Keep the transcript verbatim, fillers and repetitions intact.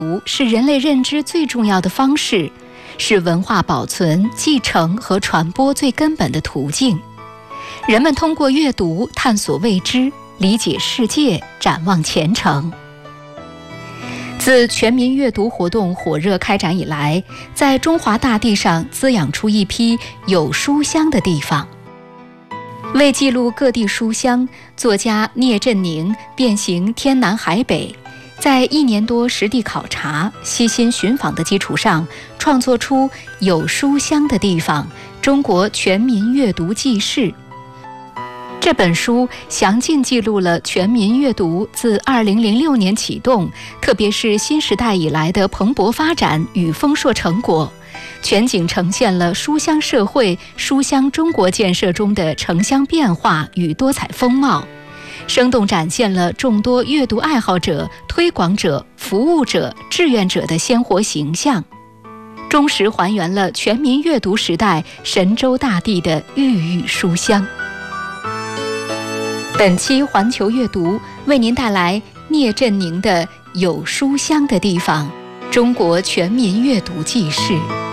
是人类认知最重要的方式，是文化保存、继承和传播最根本的途径。人们通过阅读探索未知，理解世界，展望前程。自全民阅读活动火热开展以来，在中华大地上滋养出一批有书香的地方。为记录各地书香，作家聂振宁遍行天南海北，在一年多实地考察、悉心寻访的基础上，创作出《有书香的地方：中国全民阅读纪事》。这本书详尽记录了全民阅读自二零零六年启动，特别是新时代以来的蓬勃发展与丰硕成果，全景呈现了书香社会、书香中国建设中的城乡变化与多彩风貌，生动展现了众多阅读爱好者、推广者、服务者、志愿者的鲜活形象，忠实还原了全民阅读时代神州大地的郁郁书香。本期环球阅读为您带来聂振宁的《有书香的地方：中国全民阅读纪事》。